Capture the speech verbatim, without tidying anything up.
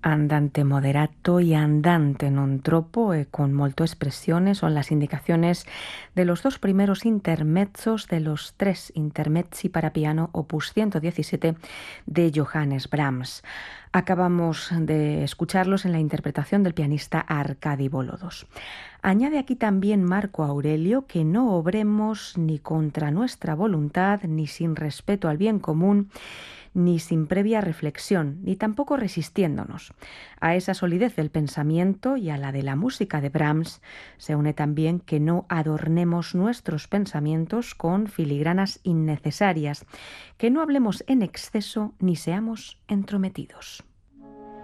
Andante moderato y andante non troppo e con molto espressione son las indicaciones de los dos primeros intermezzos de los tres intermezzi para piano opus ciento diecisiete de Johannes Brahms. Acabamos de escucharlos en la interpretación del pianista Arkady Volodos. Añade aquí también Marco Aurelio que no obremos ni contra nuestra voluntad, ni sin respeto al bien común, ni sin previa reflexión, ni tampoco resistiéndonos. A esa solidez del pensamiento y a la de la música de Brahms se une también que no adornemos nuestros pensamientos con filigranas innecesarias, que no hablemos en exceso ni seamos entrometidos.